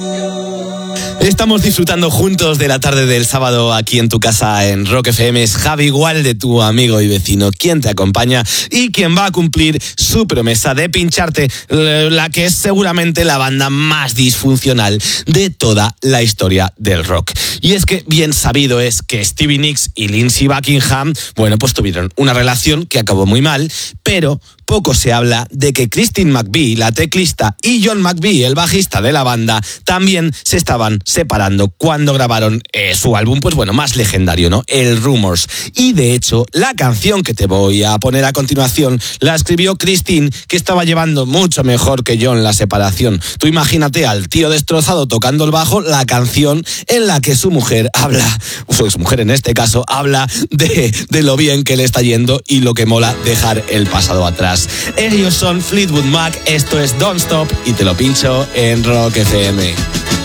Estamos disfrutando juntos de la tarde del sábado aquí en tu casa en Rock FM. Es Javi Gualde, tu amigo y vecino, quien te acompaña y quien va a cumplir su promesa de pincharte la que es seguramente la banda más disfuncional de toda la historia del rock. Y es que bien sabido es que Stevie Nicks y Lindsey Buckingham, bueno, pues tuvieron una relación que acabó muy mal, pero poco se habla de que Christine McVie, la teclista, y John McVie, el bajista de la banda, también se estaban separando cuando grabaron su álbum, pues bueno, más legendario, ¿no? El Rumors. Y de hecho, la canción que te voy a poner a continuación la escribió Christine, que estaba llevando mucho mejor que John la separación. Tú imagínate al tío destrozado tocando el bajo, la canción en la que su mujer habla, su mujer en este caso, habla de lo bien que le está yendo y lo que mola dejar el pasado atrás. Ellos son Fleetwood Mac, esto es Don't Stop y te lo pincho en Rock FM.